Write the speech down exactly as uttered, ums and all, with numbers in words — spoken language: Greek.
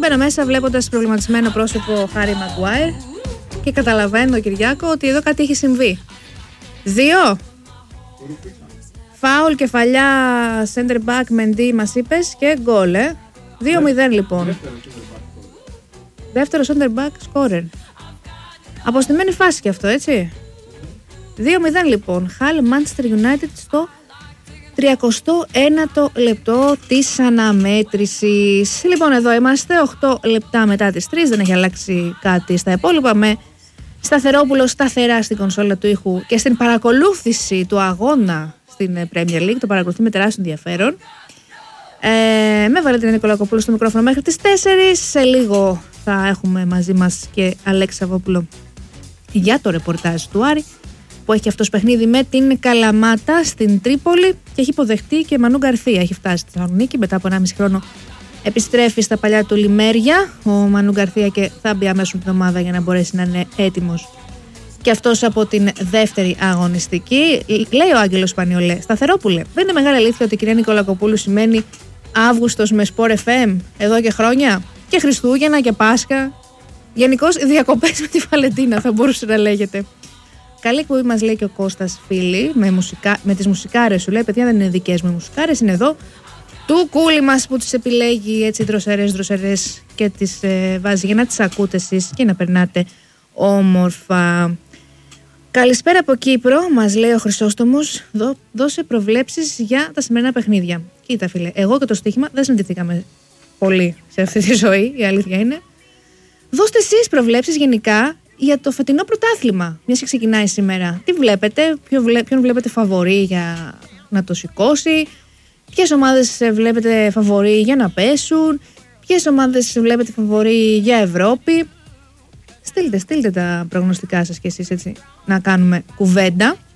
μπαίνω μέσα βλέποντας προβληματισμένο πρόσωπο Χάρι Μαγκουάιρ και καταλαβαίνω, Κυριάκο, ότι εδώ κάτι έχει συμβεί. Δύο. Φάουλ κεφαλιά center back Μεντί μας είπες και γκολ, ε. δύο μηδέν λοιπόν. Δεύτερο center back scorer. Αποστημένη φάση και αυτό, έτσι. δύο μηδέν λοιπόν. Χαλ Manchester United στο τριακοστό ένατο λεπτό της αναμέτρησης. Λοιπόν, εδώ είμαστε οκτώ λεπτά μετά τις τρεις. Δεν έχει αλλάξει κάτι στα υπόλοιπα. Με Σταθερόπουλο σταθερά στην κονσόλα του ήχου και στην παρακολούθηση του αγώνα στην Premier League. Το παρακολουθεί με τεράστιο ενδιαφέρον. Ε, με Βαλέντινα Νικολακοπούλου στο μικρόφωνο μέχρι τις τέσσερις. Σε λίγο θα έχουμε μαζί μας και Αλέξη Σαββόπουλο για το ρεπορτάζ του Άρη, που έχει αυτός παιχνίδι με την Καλαμάτα στην Τρίπολη και έχει υποδεχτεί και Μανού Γκαρθία. Έχει φτάσει στη Θεσσαλονίκη μετά από ενάμιση χρόνο. Επιστρέφει στα παλιά του λιμέρια ο Μανού Γκαρθία και θα μπει αμέσως την εβδομάδα για να μπορέσει να είναι έτοιμος και αυτός από την δεύτερη αγωνιστική. Λέει ο Άγγελος Πανιολέ, Σταθερόπουλε, δεν είναι μεγάλη αλήθεια ότι η κυρία Νικολακοπούλου σημαίνει Αύγουστος με Sport εφ εμ εδώ και χρόνια, και Χριστούγεννα και Πάσχα. Γενικώς διακοπές με τη Βαλεντίνα θα μπορούσε να λέγεται. Καλή εκπομπή μας λέει και ο Κώστας, φίλοι, με, μουσικά, με τις μουσικάρες σου. Λέει, παιδιά, δεν είναι δικές μου μουσικάρες, είναι εδώ του κούλι μας που τις επιλέγει έτσι δροσερές δροσερές και τις ε, βάζει για να τις ακούτε εσείς και να περνάτε όμορφα. Καλησπέρα από Κύπρο, μας λέει ο Χρυσόστομος. Δώ, δώσε προβλέψεις για τα σημερινά παιχνίδια. Κοίτα, φίλε, εγώ και το στοίχημα δεν συναντηθήκαμε πολύ σε αυτή τη ζωή, η αλήθεια είναι. Δώστε εσείς προβλέψεις γενικά για το φετινό πρωτάθλημα, μιας και ξεκινάει σήμερα. Τι βλέπετε, ποιο βλέ, ποιον βλέπετε φαβορί για να το σηκώσει, ποιες ομάδες βλέπετε φαβορί για να πέσουν, ποιες ομάδες βλέπετε φαβορί για Ευρώπη. Στείλτε, στείλτε τα προγνωστικά σας κι εσείς, έτσι, να κάνουμε κουβέντα.